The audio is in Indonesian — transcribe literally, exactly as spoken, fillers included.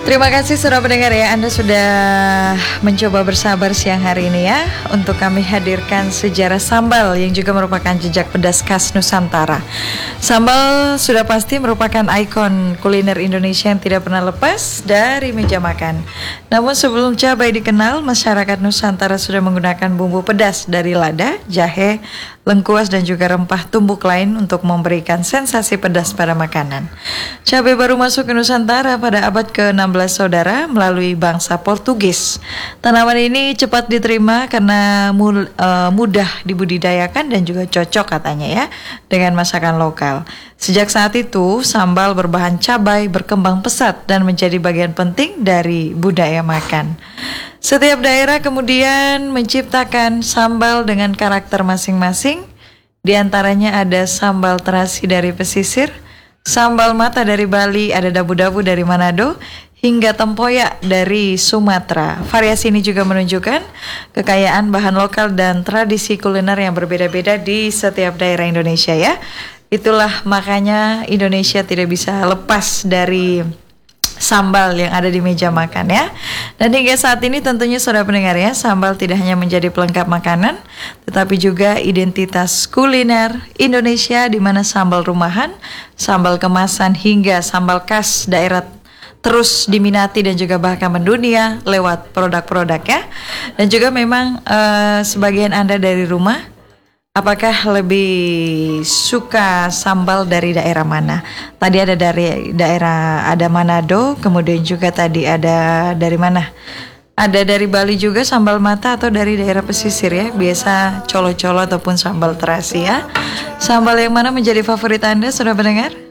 Terima kasih sudah mendengar ya. Anda sudah mencoba bersabar siang hari ini ya, untuk kami hadirkan sejarah sambal yang juga merupakan jejak pedas khas Nusantara. Sambal sudah pasti merupakan ikon kuliner Indonesia yang tidak pernah lepas dari meja makan. Namun sebelum cabai dikenal, masyarakat Nusantara sudah menggunakan bumbu pedas dari lada, jahe, lengkuas dan juga rempah tumbuk lain untuk memberikan sensasi pedas pada makanan. Cabai baru masuk ke Nusantara pada abad ke enam belas saudara melalui bangsa Portugis. Tanaman ini cepat diterima karena mul, uh, mudah dibudidayakan dan juga cocok katanya ya dengan masakan lokal. Sejak saat itu sambal berbahan cabai berkembang pesat dan menjadi bagian penting dari budaya makan. Setiap daerah kemudian menciptakan sambal dengan karakter masing-masing. Di antaranya ada sambal terasi dari pesisir, sambal mata dari Bali, ada dabu-dabu dari Manado, hingga tempoyak dari Sumatera. Variasi ini juga menunjukkan kekayaan bahan lokal dan tradisi kuliner yang berbeda-beda di setiap daerah Indonesia ya. Itulah makanya Indonesia tidak bisa lepas dari sambal yang ada di meja makan ya. Dan hingga saat ini tentunya saudara pendengar ya, sambal tidak hanya menjadi pelengkap makanan, tetapi juga identitas kuliner Indonesia, di mana sambal rumahan, sambal kemasan hingga sambal khas daerah terus diminati dan juga bahkan mendunia lewat produk-produk ya. Dan juga memang uh, sebagian Anda dari rumah, apakah lebih suka sambal dari daerah mana? Tadi ada dari daerah, ada Manado, kemudian juga tadi ada dari mana? Ada dari Bali juga sambal mata, atau dari daerah pesisir ya, biasa colo-colo ataupun sambal terasi ya. Sambal yang mana menjadi favorit Anda sudah mendengar?